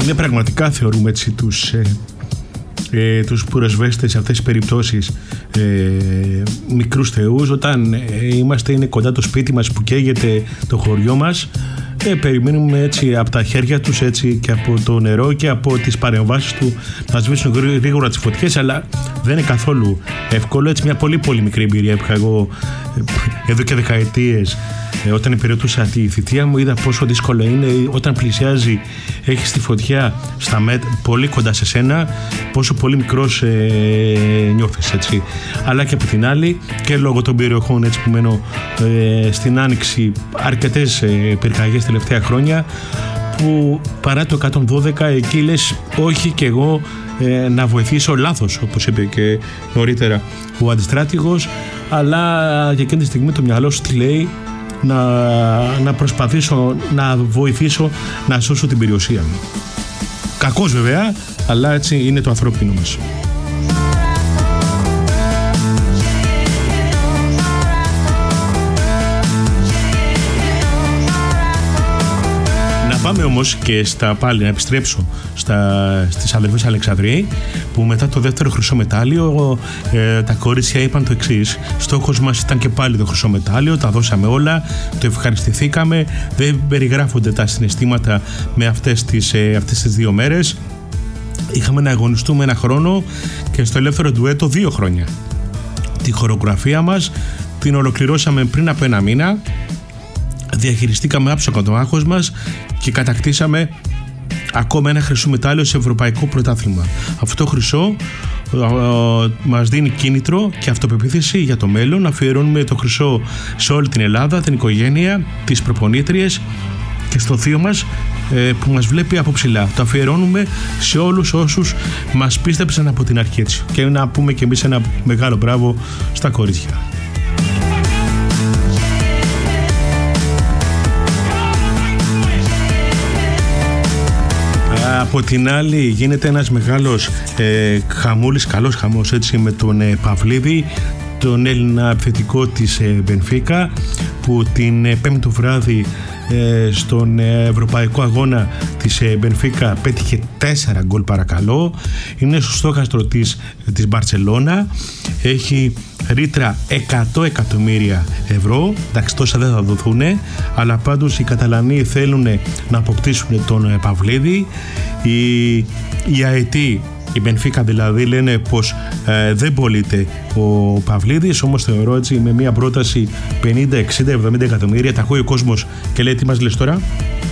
είναι πραγματικά, θεωρούμε έτσι, τους πυροσβέστες σε αυτές τις περιπτώσεις μικρούς θεούς. Όταν είναι κοντά το σπίτι μας που καίγεται το χωριό μας, περιμένουμε έτσι από τα χέρια τους, έτσι, και από το νερό και από τις παρεμβάσεις του να σβήσουν γρήγορα τις φωτιές, αλλά δεν είναι καθόλου εύκολο. Έτσι, μια πολύ πολύ μικρή εμπειρία που είχα εγώ εδώ και δεκαετίες, όταν υπηρετούσα τη θητεία μου, είδα πόσο δύσκολο είναι όταν πλησιάζει, έχεις τη φωτιά πολύ κοντά σε σένα, πόσο πολύ μικρός νιώθεις, έτσι. Αλλά και από την άλλη, και λόγω των περιοχών, έτσι, που μένω στην Άνοιξη, αρκετές πυρκαγιές τελευταία χρόνια, που παρά το 112 εκεί λες όχι και εγώ να βοηθήσω, λάθος, όπως είπε και νωρίτερα ο αντιστράτηγος, αλλά για εκείνη τη στιγμή το μυαλό σου τι λέει? Να προσπαθήσω να βοηθήσω να σώσω την περιουσία μου. Κακός βέβαια, αλλά έτσι είναι το ανθρώπινο μας. Πάμε όμως και πάλι να επιστρέψω στις αδερφές Αλεξανδροί, που μετά το δεύτερο χρυσό μετάλλιο τα κορίτσια είπαν το εξής: στόχος μας ήταν και πάλι το χρυσό μετάλλιο, τα δώσαμε όλα, το ευχαριστηθήκαμε, δεν περιγράφονται τα συναισθήματα με αυτές τις 2 μέρες. Είχαμε να αγωνιστούμε 1 χρόνο και στο ελεύθερο ντουέτο 2 χρόνια. Τη χορογραφία μας την ολοκληρώσαμε πριν από 1 μήνα. Διαχειριστήκαμε άψογα το άγχος μας και κατακτήσαμε ακόμα 1 χρυσό μετάλλιο σε ευρωπαϊκό πρωτάθλημα. Αυτό το χρυσό μας δίνει κίνητρο και αυτοπεποίθηση για το μέλλον. Αφιερώνουμε το χρυσό σε όλη την Ελλάδα, την οικογένεια, τις προπονήτριες και στο θείο μας που μας βλέπει από ψηλά. Το αφιερώνουμε σε όλους όσους μας πίστεψαν από την αρχή, έτσι. Και να πούμε και εμείς ένα μεγάλο μπράβο στα κορίτσια. Από την άλλη γίνεται ένας μεγάλος χαμούλης, καλός χαμός, έτσι, με τον Παυλίδη, τον Έλληνα επιθετικό της Μπενφίκα, που την 5η το βράδυ στον ευρωπαϊκό αγώνα της Μπενφίκα πέτυχε 4 γκολ, παρακαλώ. Είναι στο στόχαστρο της Μπαρτσελώνα, έχει ρήτρα 100 εκατομμύρια ευρώ. Εντάξει, τόσα δεν θα δοθούν, αλλά πάντως οι Καταλανοί θέλουν να αποκτήσουν τον Παυλίδη. Οι αετοί, η Μπενφίκα δηλαδή, λένε πως δεν πωλείται ο Παυλίδης, όμως θεωρώ, έτσι, με μια πρόταση 50, 60, 70 εκατομμύρια, τα ακούει ο κόσμος και λέει: τι μας λες τώρα?